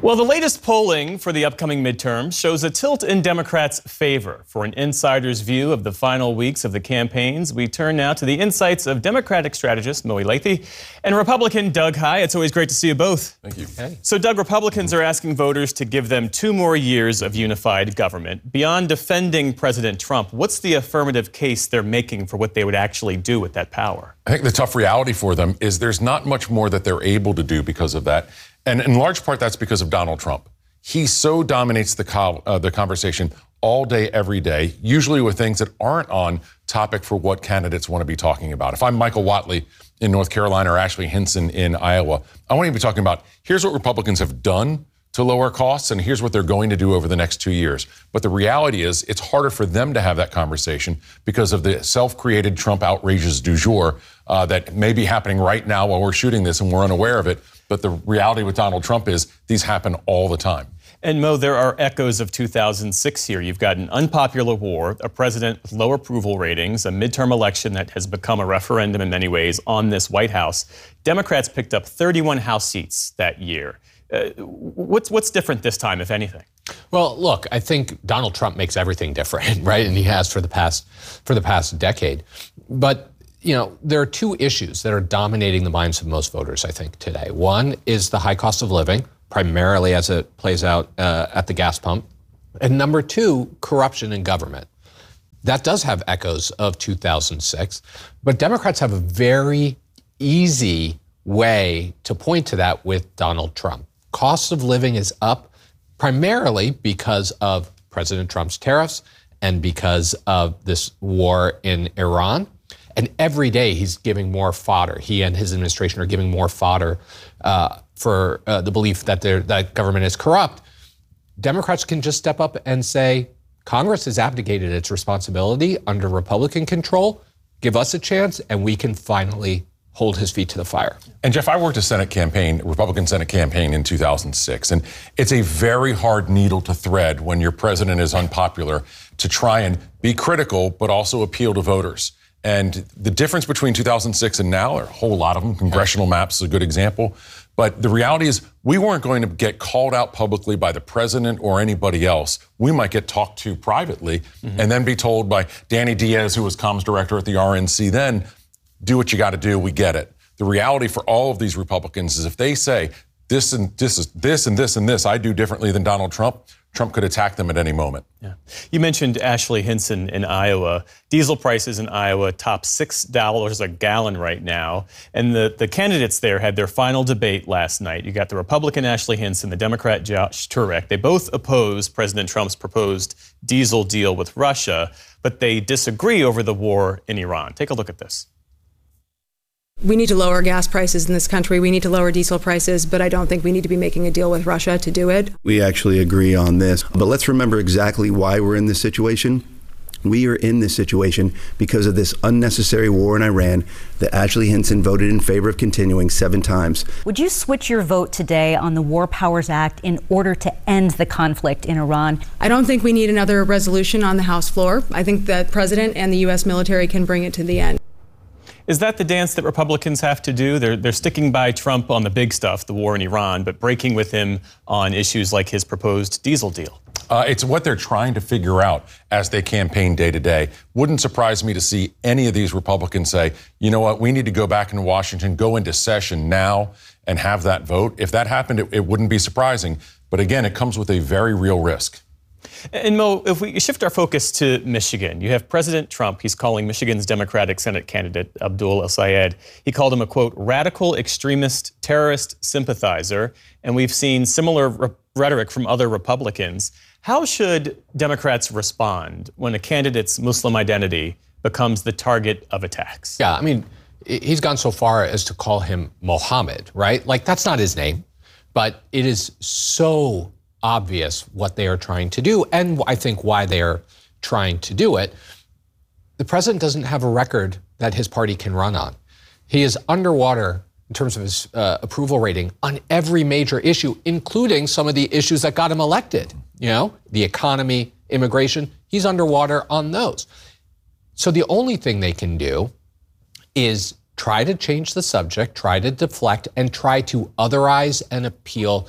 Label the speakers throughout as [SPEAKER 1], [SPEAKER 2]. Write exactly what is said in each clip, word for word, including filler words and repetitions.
[SPEAKER 1] Well, the latest polling for the upcoming midterms shows a tilt in Democrats' favor. For an insider's view of the final weeks of the campaigns, we turn now to the insights of Democratic strategist Mo Elleithee and Republican Doug Heye. It's always great to see you both.
[SPEAKER 2] Thank you.
[SPEAKER 1] Hey. So, Doug, Republicans are asking voters to give them two more years of unified government. Beyond defending President Trump, what's the affirmative case they're making for what they would actually do with that power?
[SPEAKER 2] I think the tough reality for them is there's not much more that they're able to do because of that. And in large part, that's because of Donald Trump. He so dominates the co- uh, the conversation all day, every day, usually with things that aren't on topic for what candidates want to be talking about. If I'm Michael Whatley in North Carolina or Ashley Hinson in Iowa, I want to be talking about, here's what Republicans have done to lower costs, and here's what they're going to do over the next two years. But the reality is, it's harder for them to have that conversation because of the self-created Trump outrages du jour uh, that may be happening right now while we're shooting this and we're unaware of it. But the reality with Donald Trump is these happen all the time.
[SPEAKER 1] And Mo, there are echoes of two thousand six here. You've got an unpopular war, a president with low approval ratings, a midterm election that has become a referendum in many ways on this White House. Democrats picked up thirty-one House seats that year. Uh, what's what's different this time, if anything?
[SPEAKER 3] Well, look, I think Donald Trump makes everything different, right? And he has for the past for the past decade. But you know, there are two issues that are dominating the minds of most voters, I think, today. One is the high cost of living, primarily as it plays out uh, at the gas pump. And number two, corruption in government. That does have echoes of two thousand six, but Democrats have a very easy way to point to that with Donald Trump. Cost of living is up primarily because of President Trump's tariffs and because of this war in Iran. And every day he's giving more fodder. He and his administration are giving more fodder uh, for uh, the belief that that government is corrupt. Democrats can just step up and say, Congress has abdicated its responsibility under Republican control. Give us a chance and we can finally hold his feet to the fire.
[SPEAKER 2] And Jeff, I worked a Senate campaign, Republican Senate campaign in two thousand six, and it's a very hard needle to thread when your president is unpopular to try and be critical, but also appeal to voters. And the difference between two thousand six and now are a whole lot of them. Congressional maps is a good example. But the reality is we weren't going to get called out publicly by the president or anybody else. We might get talked to privately mm-hmm. and then be told by Danny Diaz, who was comms director at the R N C then, do what you got to do. We get it. The reality for all of these Republicans is if they say this and this is this and this and this I do differently than Donald Trump, Trump could attack them at any moment.
[SPEAKER 1] Yeah. You mentioned Ashley Hinson in Iowa. Diesel prices in Iowa top six dollars a gallon right now. And the, the candidates there had their final debate last night. You got the Republican Ashley Hinson, the Democrat Josh Turek. They both oppose President Trump's proposed diesel deal with Russia, but they disagree over the war in Iran. Take a look at this.
[SPEAKER 4] We need to lower gas prices in this country. We need to lower diesel prices, but I don't think we need to be making a deal with Russia to do it.
[SPEAKER 5] We actually agree on this, but let's remember exactly why we're in this situation. We are in this situation because of this unnecessary war in Iran that Ashley Hinson voted in favor of continuing seven times.
[SPEAKER 6] Would you switch your vote today on the War Powers Act in order to end the conflict in Iran?
[SPEAKER 4] I don't think we need another resolution on the House floor. I think the president and the U S military can bring it to the end.
[SPEAKER 1] Is that the dance that Republicans have to do? They're, they're sticking by Trump on the big stuff, the war in Iran, but breaking with him on issues like his proposed diesel deal.
[SPEAKER 2] Uh, it's what they're trying to figure out as they campaign day to day. Wouldn't surprise me to see any of these Republicans say, you know what, we need to go back into Washington, go into session now and have that vote. If that happened, it, it wouldn't be surprising. But again, it comes with a very real risk.
[SPEAKER 1] And Mo, if we shift our focus to Michigan, you have President Trump. He's calling Michigan's Democratic Senate candidate, Abdul El-Sayed. He called him a, quote, radical extremist terrorist sympathizer. And we've seen similar re- rhetoric from other Republicans. How should Democrats respond when a candidate's Muslim identity becomes the target of attacks?
[SPEAKER 3] Yeah, I mean, he's gone so far as to call him Mohammed, right? Like, that's not his name, but it is so obvious what they are trying to do and I think why they are trying to do it. The president doesn't have a record that his party can run on. He is underwater in terms of his uh, approval rating on every major issue, including some of the issues that got him elected. You know, the economy, immigration, he's underwater on those. So the only thing they can do is try to change the subject, try to deflect, and try to otherize and appeal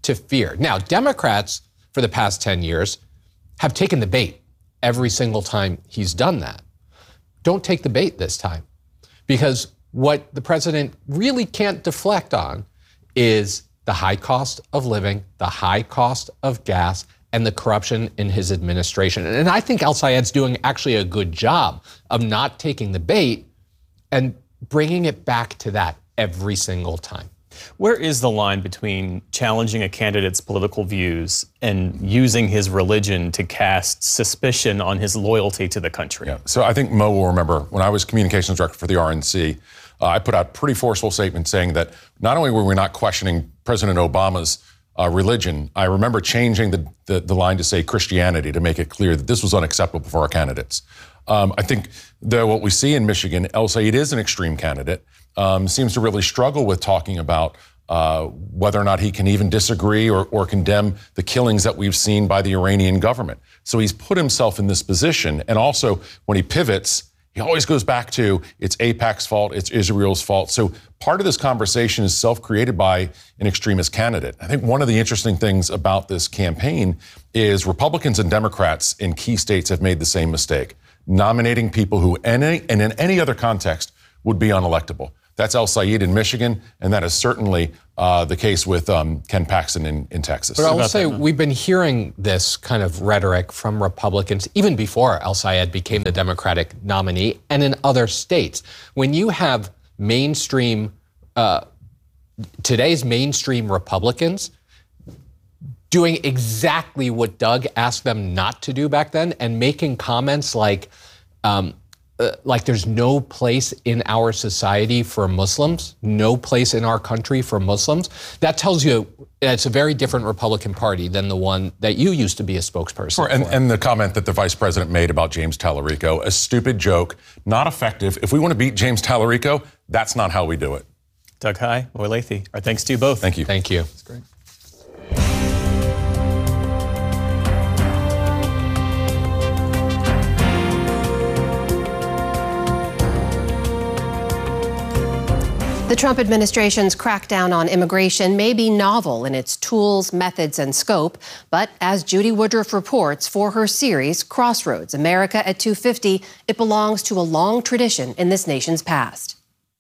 [SPEAKER 3] to fear. Now, Democrats for the past ten years have taken the bait every single time he's done that. Don't take the bait this time, because what the president really can't deflect on is the high cost of living, the high cost of gas, and the corruption in his administration. And I think El-Sayed's doing actually a good job of not taking the bait and bringing it back to that every single time.
[SPEAKER 1] Where is the line between challenging a candidate's political views and using his religion to cast suspicion on his loyalty to the country?
[SPEAKER 2] Yeah. So I think Mo will remember when I was communications director for the R N C, uh, I put out a pretty forceful statement saying that not only were we not questioning President Obama's uh, religion, I remember changing the, the, the line to say Christianity to make it clear that this was unacceptable for our candidates. Um, I think that what we see in Michigan, El-Sayed is an extreme candidate. Um, seems to really struggle with talking about uh, whether or not he can even disagree or, or condemn the killings that we've seen by the Iranian government. So he's put himself in this position. And also, when he pivots, he always goes back to it's AIPAC's fault, it's Israel's fault. So part of this conversation is self-created by an extremist candidate. I think one of the interesting things about this campaign is Republicans and Democrats in key states have made the same mistake, nominating people who, any, and in any other context, would be unelectable. That's El-Sayed in Michigan, and that is certainly uh, the case with um, Ken Paxton in, in Texas.
[SPEAKER 3] But I will say we've been hearing this kind of rhetoric from Republicans even before El-Sayed became the Democratic nominee and in other states. When you have mainstream, uh, today's mainstream Republicans doing exactly what Doug asked them not to do back then and making comments like, um, Uh, like there's no place in our society for Muslims, no place in our country for Muslims, that tells you it's a very different Republican Party than the one that you used to be a spokesperson
[SPEAKER 2] Sure, and,
[SPEAKER 3] for.
[SPEAKER 2] and the comment that the vice president made about James Tallarico, a stupid joke, not effective. If we want to beat James Tallarico, that's not how we do it.
[SPEAKER 1] Doug Heye, Roy Leathey, our thanks to you both.
[SPEAKER 2] Thank you.
[SPEAKER 3] Thank you.
[SPEAKER 1] That's great.
[SPEAKER 7] The Trump administration's crackdown on immigration may be novel in its tools, methods, and scope, but as Judy Woodruff reports for her series, Crossroads, America at two fifty, it belongs to a long tradition in this nation's past.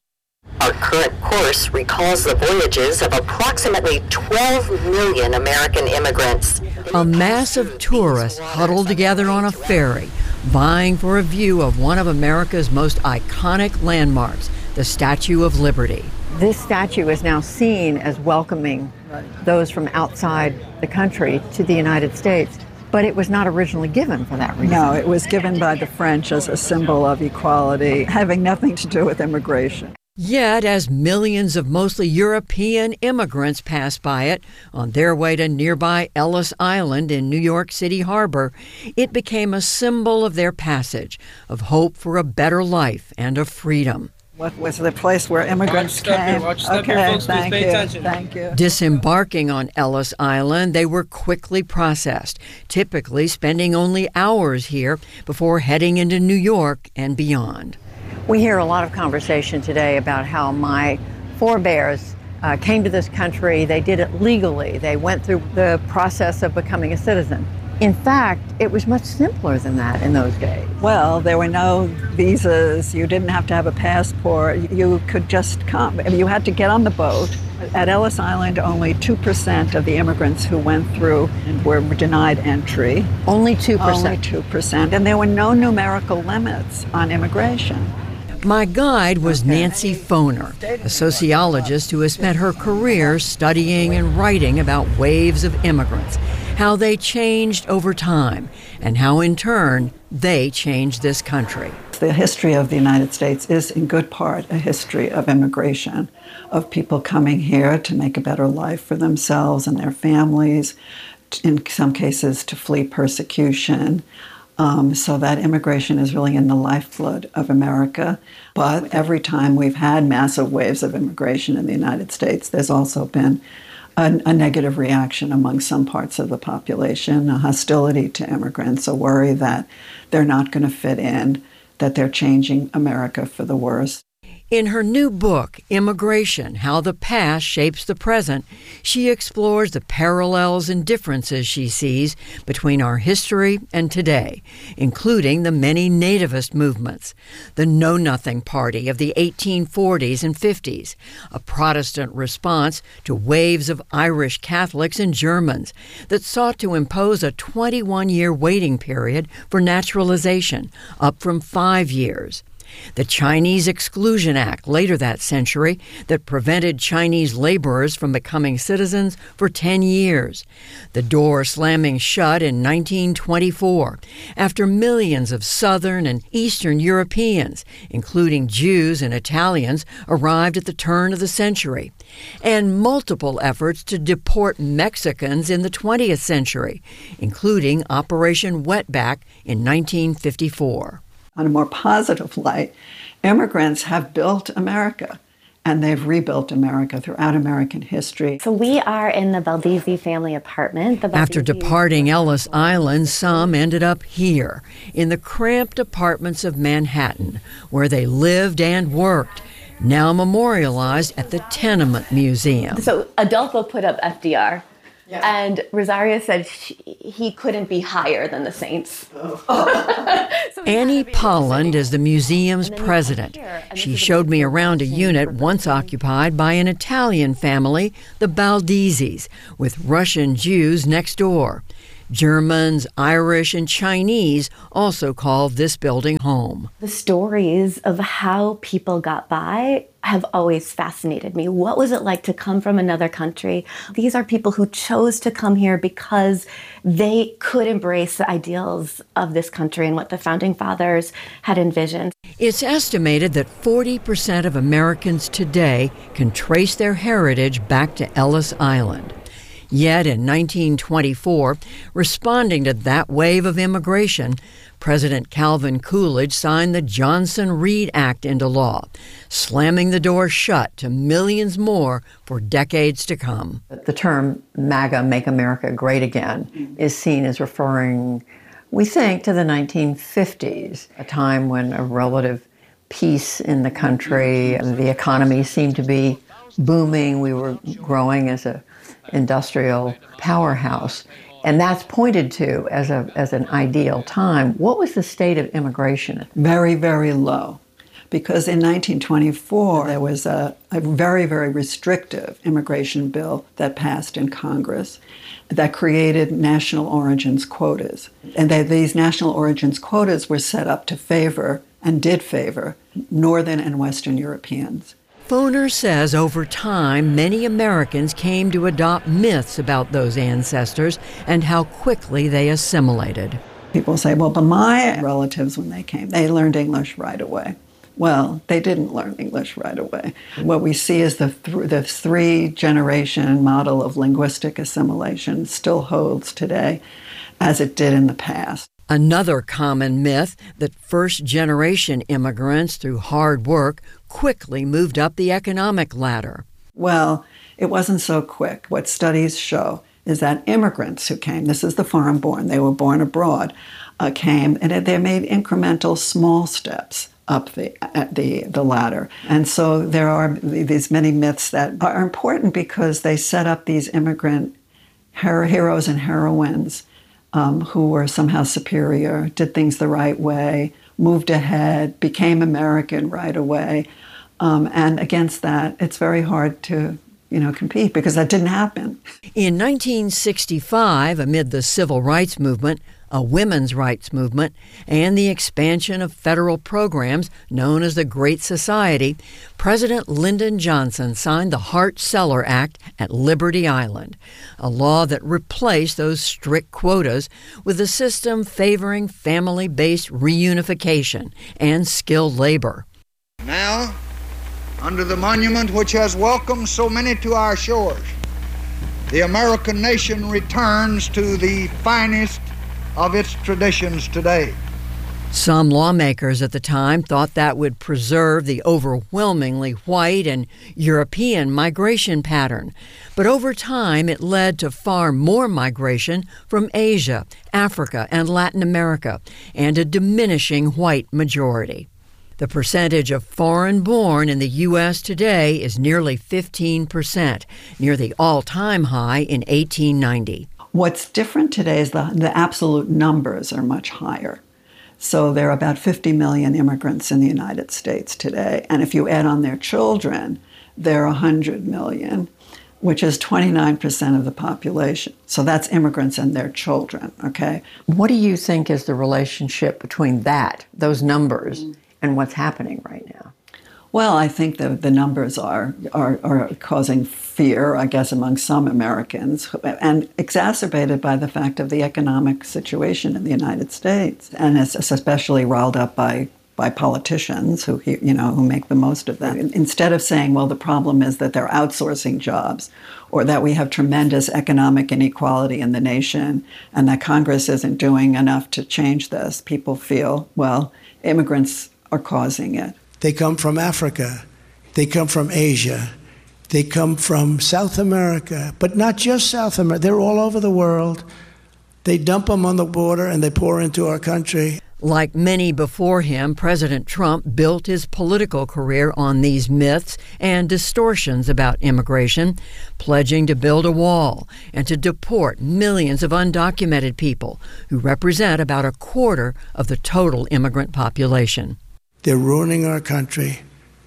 [SPEAKER 8] Our current course recalls the voyages of approximately twelve million American immigrants.
[SPEAKER 9] A mass of tourists huddled together on a ferry, vying for a view of one of America's most iconic landmarks, the Statue of Liberty.
[SPEAKER 10] This statue is now seen as welcoming those from outside the country to the United States, but it was not originally given for that reason.
[SPEAKER 11] No, it was given by the French as a symbol of equality, having nothing to do with immigration.
[SPEAKER 9] Yet, as millions of mostly European immigrants passed by it on their way to nearby Ellis Island in New York City Harbor, it became a symbol of their passage, of hope for a better life and of freedom.
[SPEAKER 11] What was the place where immigrants
[SPEAKER 12] Watch
[SPEAKER 11] came?
[SPEAKER 12] Here, watch okay, here, folks,
[SPEAKER 11] thank
[SPEAKER 12] pay
[SPEAKER 11] you,
[SPEAKER 12] attention.
[SPEAKER 11] thank you.
[SPEAKER 9] Disembarking on Ellis Island, they were quickly processed, typically spending only hours here before heading into New York and beyond.
[SPEAKER 10] We hear a lot of conversation today about how my forebears uh, came to this country, they did it legally, they went through the process of becoming a citizen. In fact, it was much simpler than that in those days.
[SPEAKER 11] Well, there were no visas. You didn't have to have a passport. You could just come. You had to get on the boat. At Ellis Island, only two percent of the immigrants who went through were denied entry.
[SPEAKER 10] Only two percent?
[SPEAKER 11] Only two percent. And there were no numerical limits on immigration.
[SPEAKER 9] My guide was Nancy Foner, a sociologist who has spent her career studying and writing about waves of immigrants, how they changed over time, and how in turn they changed this country.
[SPEAKER 11] The history of the United States is in good part a history of immigration, of people coming here to make a better life for themselves and their families, in some cases to flee persecution. Um, so that immigration is really in the lifeblood of America. But every time we've had massive waves of immigration in the United States, there's also been a, a negative reaction among some parts of the population, a hostility to immigrants, a worry that they're not going to fit in, that they're changing America for the worse.
[SPEAKER 9] In her new book, Immigration: How the Past Shapes the Present, she explores the parallels and differences she sees between our history and today, including the many nativist movements, the Know Nothing Party of the eighteen forties and fifties, a Protestant response to waves of Irish Catholics and Germans that sought to impose a twenty-one-year waiting period for naturalization, up from five years. The Chinese Exclusion Act later that century that prevented Chinese laborers from becoming citizens for ten years. The door slamming shut in nineteen twenty-four after millions of Southern and Eastern Europeans, including Jews and Italians, arrived at the turn of the century. And multiple efforts to deport Mexicans in the twentieth century, including Operation Wetback in nineteen fifty-four.
[SPEAKER 11] On a more positive light, immigrants have built America, and they've rebuilt America throughout American history.
[SPEAKER 12] So we are in the Baldizzi family apartment. The
[SPEAKER 9] After departing Ellis Island, some ended up here, in the cramped apartments of Manhattan, where they lived and worked, now memorialized at the Tenement Museum.
[SPEAKER 12] So Adolfo put up F D R. Yeah. And Rosario said she, he couldn't be higher than the Saints.
[SPEAKER 9] Oh. so Annie Polland is the museum's president. She showed me around a unit once occupied by an Italian family, the Baldizzis, with Russian Jews next door. Germans, Irish, and Chinese also called this building home.
[SPEAKER 12] The stories of how people got by have always fascinated me. What was it like to come from another country? These are people who chose to come here because they could embrace the ideals of this country and what the Founding Fathers had envisioned.
[SPEAKER 9] It's estimated that forty percent of Americans today can trace their heritage back to Ellis Island. Yet in nineteen twenty-four, responding to that wave of immigration, President Calvin Coolidge signed the Johnson-Reed Act into law, slamming the door shut to millions more for decades to come.
[SPEAKER 10] The term MAGA, Make America Great Again, is seen as referring, we think, to the nineteen fifties, a time when a relative peace in the country, the economy seemed to be booming, we were growing as a industrial powerhouse, and that's pointed to as a as an ideal time. What was the state of immigration?
[SPEAKER 11] Very, very low, because in nineteen twenty-four there was a, a very, very restrictive immigration bill that passed in Congress that created national origins quotas, and they, these national origins quotas were set up to favor and did favor Northern and Western Europeans.
[SPEAKER 9] Foner says over time, many Americans came to adopt myths about those ancestors and how quickly they assimilated.
[SPEAKER 11] People say, well, but my relatives, when they came, they learned English right away. Well, they didn't learn English right away. What we see is the, th- the three-generation model of linguistic assimilation still holds today, as it did in the past.
[SPEAKER 9] Another common myth that first-generation immigrants, through hard work, quickly moved up the economic ladder.
[SPEAKER 11] Well, it wasn't so quick. What studies show is that immigrants who came, this is the foreign-born, they were born abroad, uh, came, and they made incremental small steps up the, at the, the ladder. And so there are these many myths that are important because they set up these immigrant her- heroes and heroines Um, who were somehow superior, did things the right way, moved ahead, became American right away. Um, and against that, it's very hard to, you know, compete because that didn't happen.
[SPEAKER 9] In nineteen sixty-five, amid the civil rights movement, a women's rights movement, and the expansion of federal programs known as the Great Society, President Lyndon Johnson signed the Hart-Celler Act at Liberty Island, a law that replaced those strict quotas with a system favoring family-based reunification and skilled labor.
[SPEAKER 13] Now, under the monument which has welcomed so many to our shores, the American nation returns to the finest of its traditions today.
[SPEAKER 9] Some lawmakers at the time thought that would preserve the overwhelmingly white and European migration pattern. But over time, it led to far more migration from Asia, Africa, and Latin America, and a diminishing white majority. The percentage of foreign-born in the U S today is nearly fifteen percent, near the all-time high in eighteen ninety.
[SPEAKER 11] What's different today is the, the absolute numbers are much higher. So there are about fifty million immigrants in the United States today. And if you add on their children, there are one hundred million, which is twenty-nine percent of the population. So that's immigrants and their children, okay?
[SPEAKER 10] What do you think is the relationship between that, those numbers, and what's happening right now?
[SPEAKER 11] Well, I think the, the numbers are, are, are causing fear, I guess, among some Americans, and exacerbated by the fact of the economic situation in the United States. And it's especially riled up by, by politicians who, you know, who make the most of that. Instead of saying, well, the problem is that they're outsourcing jobs, or that we have tremendous economic inequality in the nation, and that Congress isn't doing enough to change this, people feel, well, immigrants are causing it.
[SPEAKER 14] They come from Africa. They come from Asia. They come from South America, but not just South America. They're all over the world. They dump them on the border and they pour into our country.
[SPEAKER 9] Like many before him, President Trump built his political career on these myths and distortions about immigration, pledging to build a wall and to deport millions of undocumented people who represent about a quarter of the total immigrant population.
[SPEAKER 14] They're ruining our country,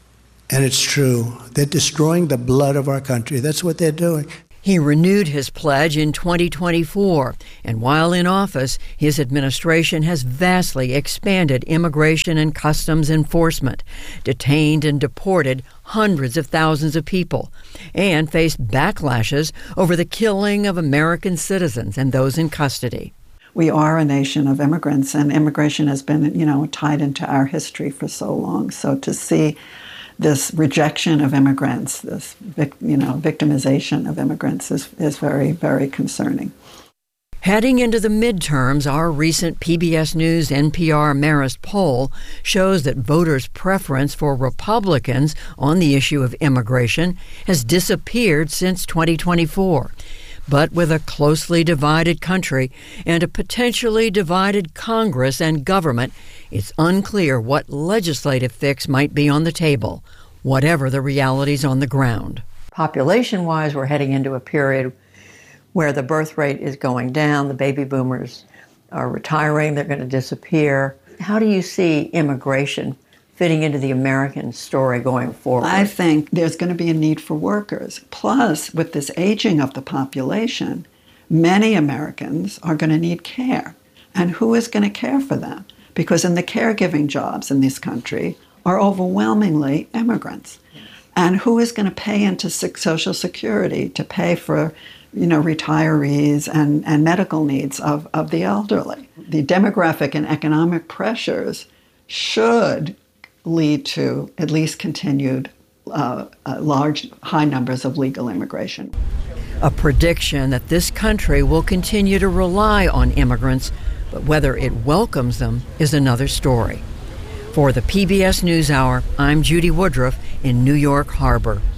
[SPEAKER 14] and it's true. They're destroying the blood of our country. That's what they're doing.
[SPEAKER 9] He renewed his pledge in twenty twenty-four, and while in office, his administration has vastly expanded immigration and customs enforcement, detained and deported hundreds of thousands of people, and faced backlashes over the killing of American citizens and those in custody.
[SPEAKER 11] We are a nation of immigrants, and immigration has been, you know, tied into our history for so long. So to see this rejection of immigrants, this, you know, victimization of immigrants is, is very, very concerning.
[SPEAKER 9] Heading into the midterms, our recent P B S News N P R Marist poll shows that voters' preference for Republicans on the issue of immigration has disappeared since twenty twenty-four. But with a closely divided country and a potentially divided Congress and government, it's unclear what legislative fix might be on the table, whatever the realities on the ground.
[SPEAKER 10] Population-wise, we're heading into a period where the birth rate is going down, the baby boomers are retiring, they're going to disappear. How do you see immigration fitting into the American story going forward?
[SPEAKER 11] I think there's going to be a need for workers. Plus, with this aging of the population, many Americans are going to need care. And who is going to care for them? Because in the caregiving jobs in this country are overwhelmingly immigrants. And who is going to pay into Social Security to pay for, you know, retirees and, and medical needs of, of the elderly? The demographic and economic pressures should lead to at least continued uh, uh, large, high numbers of legal immigration.
[SPEAKER 9] A prediction that this country will continue to rely on immigrants, but whether it welcomes them is another story. For the P B S NewsHour, I'm Judy Woodruff in New York Harbor.